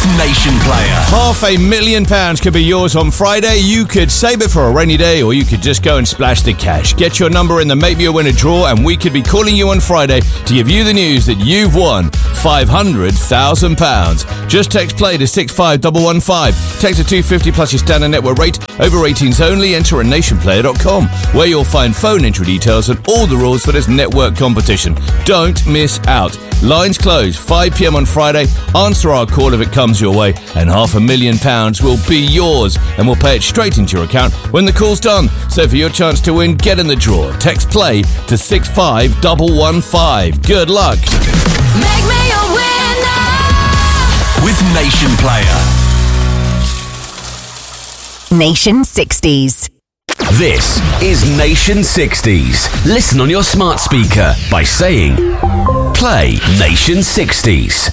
Nation Player. £500,000 could be yours on Friday. You could save it for a rainy day, or you could just go and splash the cash. Get your number in the Make Me a Winner draw, and we could be calling you on Friday to give you the news that you've won £500,000. Just text play to 65115. Text to 250 plus your standard network rate. Over 18s only. Enter at nationplayer.com, where you'll find phone entry details and all the rules for this network competition. Don't miss out. Lines close 5 p.m. on Friday. Answer our call if it comes your way, and £500,000 will be yours, and we'll pay it straight into your account when the call's done. So for your chance to win, get in the draw. Text play to 65115. Good luck. Make me a winner with Nation Player. Nation 60s. This is Nation 60s. Listen on your smart speaker by saying, play Nation 60s.